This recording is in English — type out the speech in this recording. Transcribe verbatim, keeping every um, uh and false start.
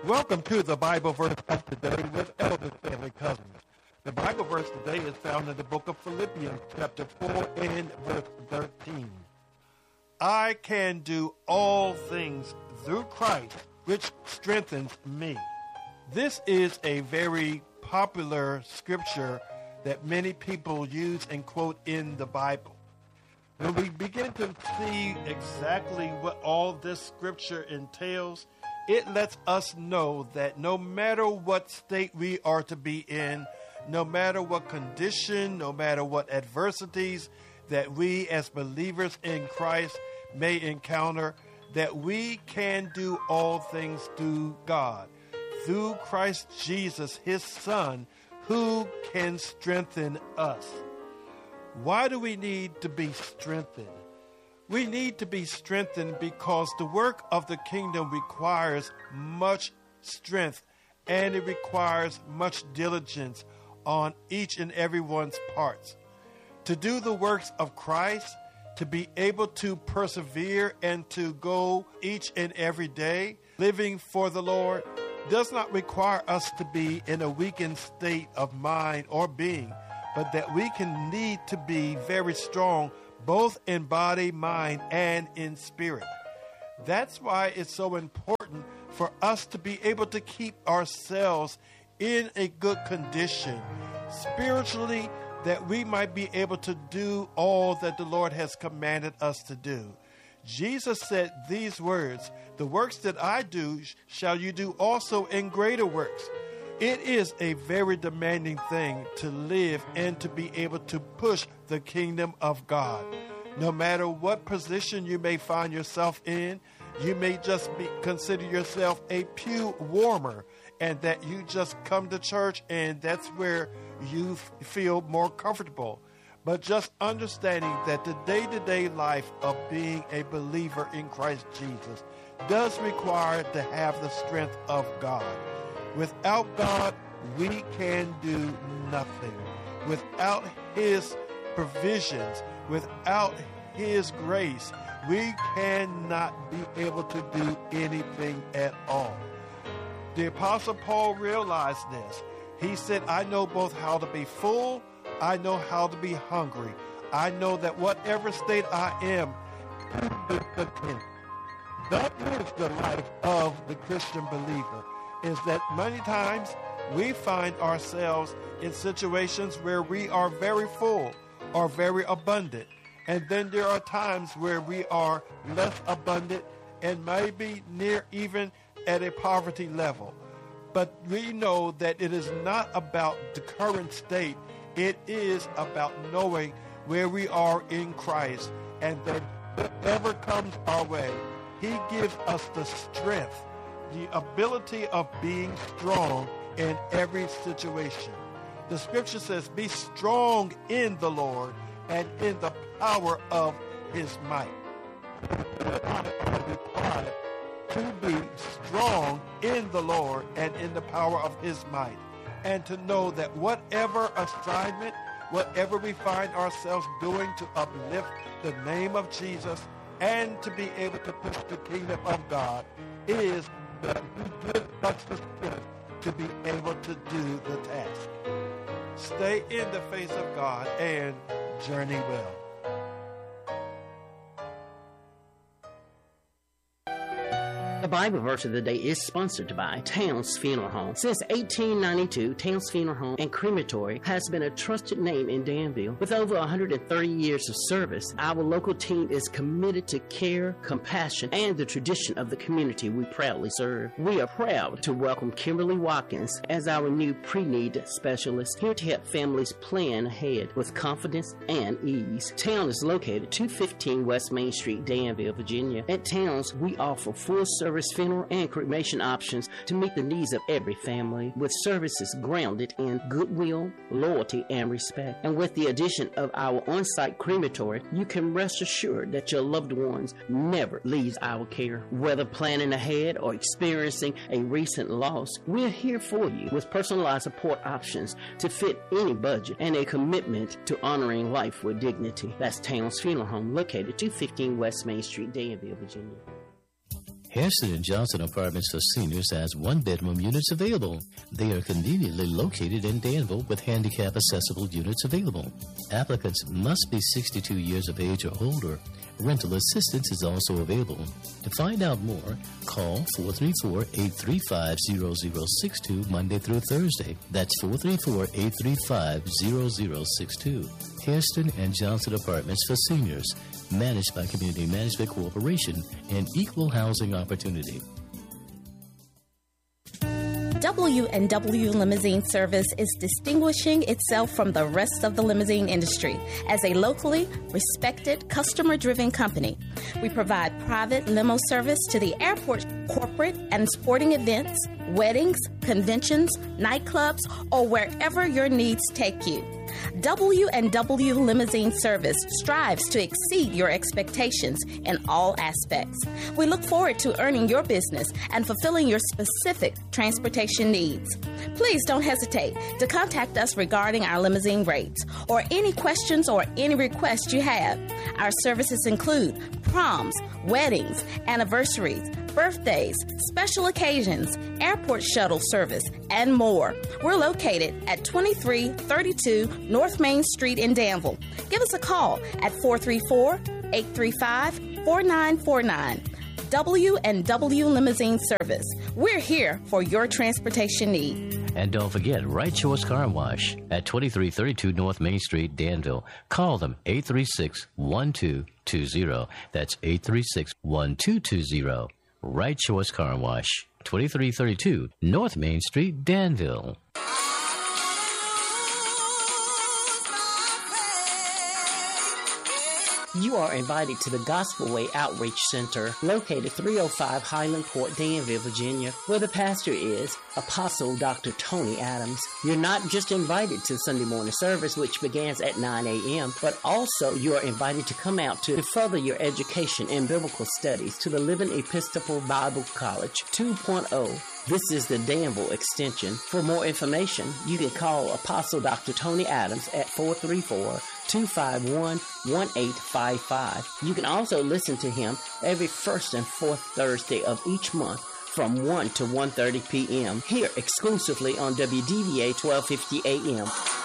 Welcome to the Bible verse of today with Elder Stanley Cousins. The Bible verse today is found in the book of Philippians, chapter four and verse thirteen. I can do all things through Christ, which strengthens me. This is a very popular scripture that many people use and quote in the Bible. When we begin to see exactly what all this scripture entails, it lets us know that no matter what state we are to be in, no matter what condition, no matter what adversities that we as believers in Christ may encounter, that we can do all things through God, through Christ Jesus, his Son, who can strengthen us. Why do we need to be strengthened? We need to be strengthened because the work of the kingdom requires much strength and it requires much diligence on each and everyone's parts. To do the works of Christ, to be able to persevere and to go each and every day living for the Lord, does not require us to be in a weakened state of mind or being, but that we can need to be very strong both in body, mind, and in spirit. That's why it's so important for us to be able to keep ourselves in a good condition spiritually, that we might be able to do all that the Lord has commanded us to do. Jesus said these words, "The works that I do shall you do also in greater works." It is a very demanding thing to live and to be able to push the kingdom of God. No matter what position you may find yourself in, you may just be, consider yourself a pew warmer, and that you just come to church and that's where you f- feel more comfortable. But just understanding that the day-to-day life of being a believer in Christ Jesus does require to have the strength of God. Without God, we can do nothing. Without his provisions, without his grace, we cannot be able to do anything at all. The Apostle Paul realized this. He said, I know both how to be full, I know how to be hungry. I know that whatever state I am, to be content. That is the life of the Christian believer, is that many times we find ourselves in situations where we are very full or very abundant. And then there are times where we are less abundant and maybe near even at a poverty level. But we know that it is not about the current state. It is about knowing where we are in Christ, and that whatever comes our way, he gives us the strength, the ability of being strong in every situation. The scripture says, be strong in the Lord and in the power of his might. To be strong in the Lord and in the power of his might, and to know that whatever assignment, whatever we find ourselves doing to uplift the name of Jesus and to be able to push the kingdom of God, is that he gives us the strength to be able to do the task. Stay in the face of God and journey well. The Bible verse of the day is sponsored by Towns Funeral Home. Since eighteen ninety-two, Towns Funeral Home and Crematory has been a trusted name in Danville. With over one hundred thirty years of service, our local team is committed to care, compassion, and the tradition of the community we proudly serve. We are proud to welcome Kimberly Watkins as our new pre-need specialist, here to help families plan ahead with confidence and ease. Town is located two fifteen West Main Street, Danville, Virginia. At Towns, we offer full service funeral and cremation options to meet the needs of every family, with services grounded in goodwill, loyalty, and respect. And with the addition of our on-site crematory, you can rest assured that your loved ones never leaves our care. Whether planning ahead or experiencing a recent loss, we're here for you with personalized support options to fit any budget and a commitment to honoring life with dignity. That's Towns Funeral Home, located two fifteen West Main Street, Danville, Virginia. Hairston and Johnson Apartments for Seniors has one-bedroom units available. They are conveniently located in Danville with handicap-accessible units available. Applicants must be sixty-two years of age or older. Rental assistance is also available. To find out more, call four three four, eight three five, zero zero six two Monday through Thursday. That's four three four, eight three five, zero zero six two. Hairston and Johnson Apartments for Seniors, managed by Community Management Corporation and Equal Housing Opportunity. W and W Limousine Service is distinguishing itself from the rest of the limousine industry as a locally respected, customer-driven company. We provide private limo service to the airport, corporate and sporting events, weddings, conventions, nightclubs, or wherever your needs take you. W and W Limousine Service strives to exceed your expectations in all aspects. We look forward to earning your business and fulfilling your specific transportation needs. Please don't hesitate to contact us regarding our limousine rates or any questions or any requests you have. Our services include proms, weddings, anniversaries, birthdays, special occasions, airport shuttle service, and more. We're located at twenty-three thirty-two North Main Street in Danville. Give us a call at four three four, eight three five, four nine four nine. W and W Limousine Service. We're here for your transportation need. And don't forget, Right Choice Car Wash at twenty-three thirty-two North Main Street, Danville. Call them eight three six, one two two zero. That's eight three six, one two two zero. Right Choice Car Wash, twenty-three thirty-two North Main Street, Danville. You are invited to the Gospel Way Outreach Center, located three oh five Highland Court, Danville, Virginia, where the pastor is Apostle Doctor Tony Adams. You're not just invited to Sunday morning service, which begins at nine a.m., but also you are invited to come out to further your education in biblical studies to the Living Episcopal Bible College two point oh. This is the Danville Extension. For more information, you can call Apostle Doctor Tony Adams at four three four, two five one, one eight five five. You can also listen to him every first and fourth Thursday of each month from one to one thirty p.m. here exclusively on W D V A twelve fifty A M.